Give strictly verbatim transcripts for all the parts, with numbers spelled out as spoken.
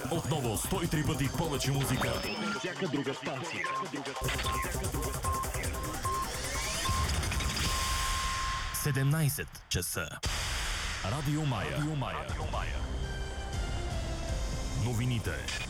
Отново сто и три пъти повече музика. Всяка друга станция. седемнайсет часа. Радио Мая. Радио Мая. Радио Мая. Новините.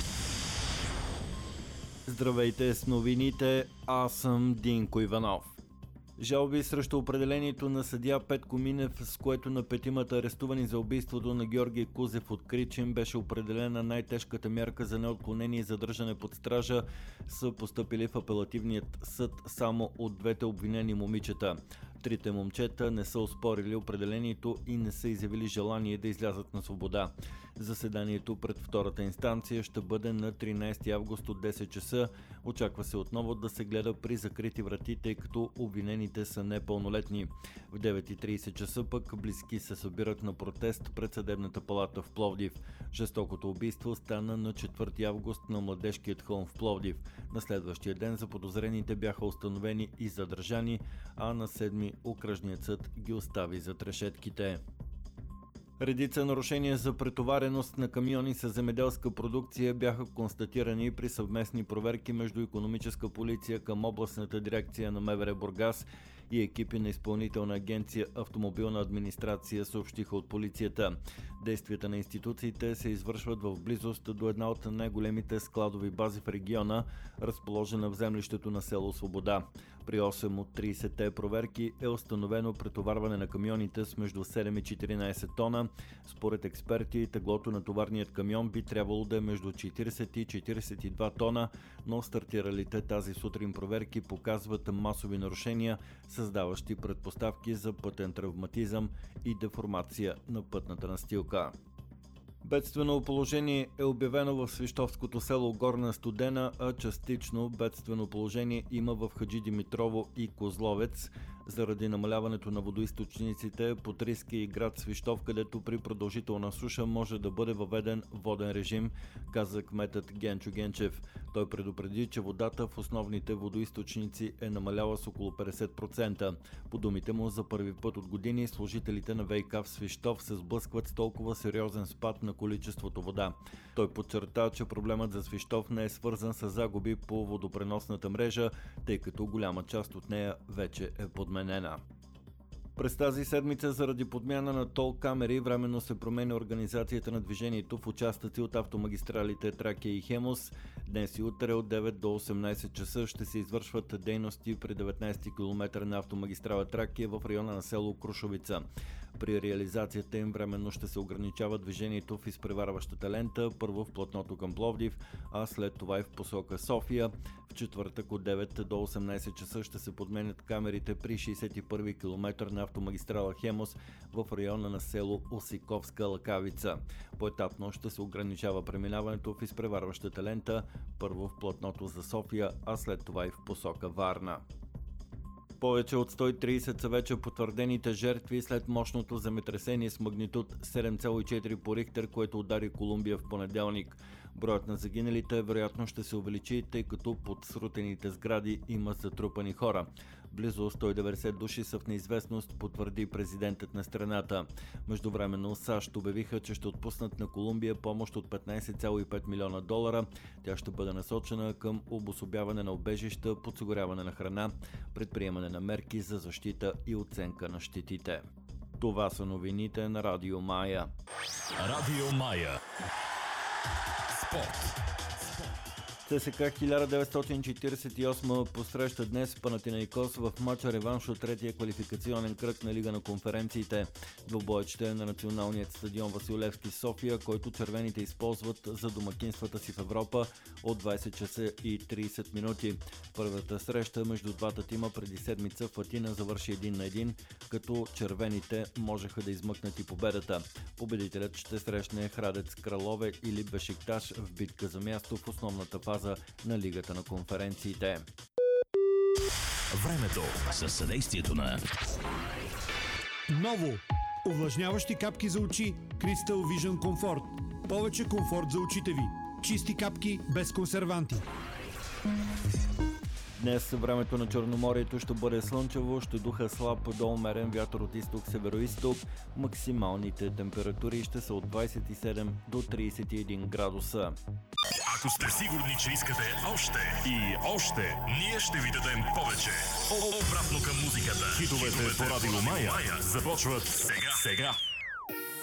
Здравейте с новините, аз съм Динко Иванов. Жалби срещу определението на съдия Петко Минев, с което на петимата арестувани за убийството на Георги Кузев от Кричим беше определена най-тежката мярка за неотклонение и задържане под стража, са постъпили в апелативният съд само от двете обвинени момичета. Трите момчета не са оспорили определението и не са изявили желание да излязат на свобода. Заседанието пред втората инстанция ще бъде на тринайсети август от десет часа. Очаква се отново да се гледа при закрити врати, тъй като обвинените са непълнолетни. В девет и трийсет часа пък близки се събират на протест пред съдебната палата в Пловдив. Жестокото убийство стана на четвърти август на Младежкият хълм в Пловдив. На следващия ден заподозрените бяха установени и задържани, а на седми окръжният съд ги остави зад решетките. Редица нарушения за претовареност на камиони с земеделска продукция бяха констатирани при съвместни проверки между икономическа полиция към областната дирекция на МВР Бургас и екипи на изпълнителна агенция Автомобилна администрация, съобщиха от полицията. Действията на институциите се извършват в близост до една от най-големите складови бази в региона, разположена в землището на село Свобода. При осем от трийсетте проверки е установено претоварване на камионите с между седем и четиринайсет тона. Според експерти, теглото на товарният камион би трябвало да е между четирийсет и четирийсет и два тона, но стартиралите тази сутрин проверки показват масови нарушения, създаващи предпоставки за пътен травматизъм и деформация на пътната настилка. Бедствено положение е обявено в свищовското село Горна Студена, а частично бедствено положение има в Хаджидимитрово и Козловец. Заради намаляването на водоизточниците под риск е и град Свищов, където при продължителна суша може да бъде въведен воден режим, каза кметът Генчо Генчев. Той предупреди, че водата в основните водоизточници е намаляла с около петдесет процента. По думите му, за първи път от години служителите на ВиК в Свищов се сблъскват с толкова сериозен спад на количеството вода. Той подчерта, че проблемът за Свищов не е свързан с загуби по водопреносната мрежа, тъй като голяма част от нея вече е подменена. През тази седмица заради подмяна на тол камери временно се променя организацията на движението в участъци от автомагистралите Тракия и Хемус. Днес и утре от девет до осемнайсет часа ще се извършват дейности при деветнайсети километър на автомагистрала Тракия в района на село Крушовица. При реализацията им временно ще се ограничава движението в изпреварващата лента, първо в платното към Пловдив, а след това и в посока София. В четвъртък от девет до осемнайсет часа ще се подменят камерите при шейсет и първи километър на автомагистрала Хемус в района на село Осиковска Лъкавица. Поетапно ще се ограничава преминаването в изпреварващата лента, първо в платното за София, а след това и в посока Варна. Повече от сто и трийсет са вече потвърдените жертви след мощното земетресение с магнитуд седем цяло и четири по Рихтер, което удари Колумбия в понеделник. Броят на загиналите вероятно ще се увеличи, тъй като под срутените сгради има затрупани хора. Близо сто и деветдесет души са в неизвестност, потвърди президентът на страната. Междувременно САЩ обявиха, че ще отпуснат на Колумбия помощ от петнайсет цяло и пет милиона долара. Тя ще бъде насочена към обособяване на убежища, подсигуряване на храна, предприемане на мерки за защита и оценка на щетите. Това са новините на Радио Мая. Радио Мая. Спорт. ЦСКА хиляда деветстотин четирийсет и осма посреща днес Панатинаикос в мача реванш от третия квалификационен кръг на Лига на конференциите. Двубоят ще е на националният стадион Васил Левски София, който червените използват за домакинствата си в Европа от двайсет часа и трийсет минути. Първата среща между двата тима преди седмица в Атина завърши един на един, като червените можеха да измъкнат и победата. Победителят ще срещне Храдец Кралове или Бешикташ в битка за място в основната фаза на Лигата на конференциите. Времето със съдействието на Ново! Увлажняващи капки за очи Crystal Vision Comfort. Повече комфорт за очите ви. Чисти капки без консерванти. Днес времето на Черноморието ще бъде слънчево, ще духа слаб до умерен вятър от изток-североизток. Максималните температури ще са от двадесет и седем до тридесет и един градуса. Ако сте сигурни, че искате още и още, ние ще ви дадем повече. Обратно към музиката. Хитовете по Радио Мая започват сега. сега.